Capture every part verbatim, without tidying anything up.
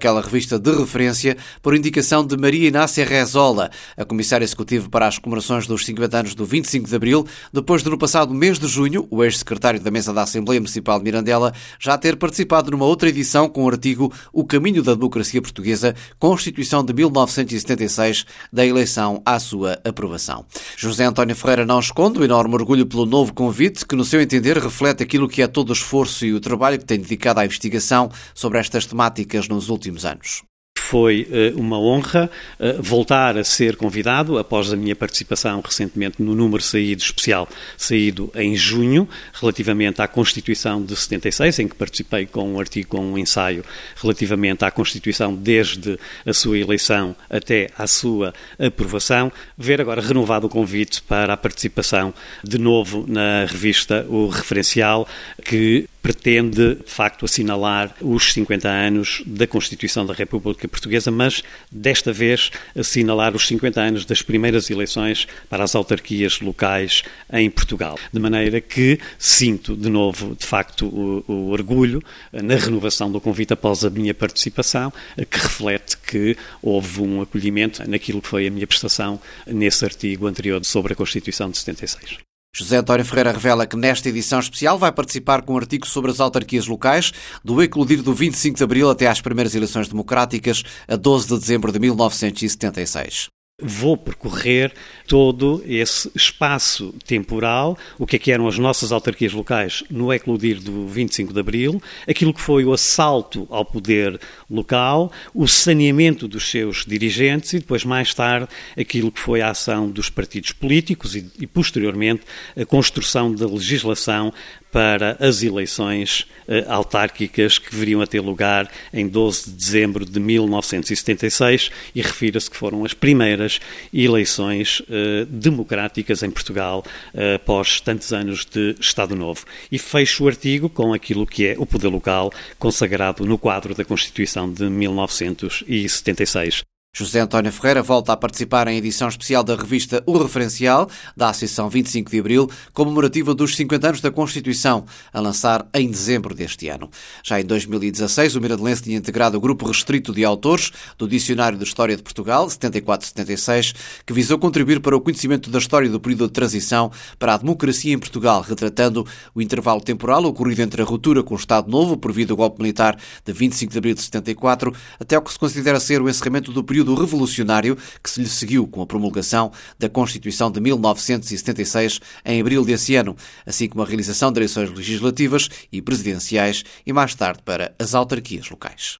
naquela revista de referência por indicação de Maria Inácia Rezola, a comissária executiva para as comemorações dos cinquenta anos do vinte e cinco de Abril, depois de no passado mês de junho, o ex-secretário da Mesa da Assembleia Municipal de Mirandela já ter participado numa outra edição com o artigo O Caminho da Democracia Portuguesa, Constituição de mil novecentos e setenta e seis, da eleição à sua aprovação. José António Ferreira não esconde o enorme orgulho pelo novo convite, que, no seu entender, reflete aquilo que é todo o esforço e o trabalho que tem dedicado à investigação sobre estas temáticas nos últimos anos. Foi uh, uma honra uh, voltar a ser convidado após a minha participação recentemente no número saído especial, saído em junho, relativamente à Constituição de setenta e seis, em que participei com um artigo, com um ensaio relativamente à Constituição desde a sua eleição até à sua aprovação. Ver agora renovado o convite para a participação de novo na revista O Referencial, que pretende, de facto, assinalar os cinquenta anos da Constituição da República Portuguesa, mas, desta vez, assinalar os cinquenta anos das primeiras eleições para as autarquias locais em Portugal. De maneira que sinto, de novo, de facto, o, o orgulho na renovação do convite após a minha participação, que reflete que houve um acolhimento naquilo que foi a minha prestação nesse artigo anterior sobre a Constituição de setenta e seis. José António Ferreira revela que nesta edição especial vai participar com um artigo sobre as autarquias locais, do eclodir do vinte e cinco de Abril até às primeiras eleições democráticas, a doze de dezembro de mil novecentos e setenta e seis. Vou percorrer todo esse espaço temporal, o que é que eram as nossas autarquias locais no eclodir do vinte e cinco de Abril, aquilo que foi o assalto ao poder local, o saneamento dos seus dirigentes e depois, mais tarde, aquilo que foi a ação dos partidos políticos e, e posteriormente, a construção da legislação para as eleições eh, autárquicas que viriam a ter lugar em doze de dezembro de mil novecentos e setenta e seis e refira-se que foram as primeiras eleições eh, democráticas em Portugal eh, após tantos anos de Estado Novo. E fecho o artigo com aquilo que é o poder local consagrado no quadro da Constituição de mil novecentos e setenta e seis. José António Ferreira volta a participar em edição especial da revista O Referencial, da Associação vinte e cinco de Abril, comemorativa dos cinquenta anos da Constituição, a lançar em dezembro deste ano. Já em dois mil e dezasseis, o Miradelense tinha integrado o grupo restrito de autores do Dicionário de História de Portugal, setenta e quatro a setenta e seis, que visou contribuir para o conhecimento da história do período de transição para a democracia em Portugal, retratando o intervalo temporal ocorrido entre a ruptura com o Estado Novo, por via do golpe militar de vinte e cinco de Abril de setenta e quatro, até o que se considera ser o encerramento do período do revolucionário que se lhe seguiu com a promulgação da Constituição de mil novecentos e setenta e seis em abril desse ano, assim como a realização de eleições legislativas e presidenciais e mais tarde para as autarquias locais.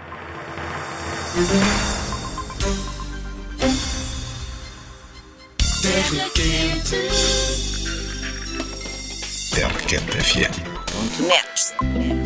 Terra Quente. Terra Quente F M. Net.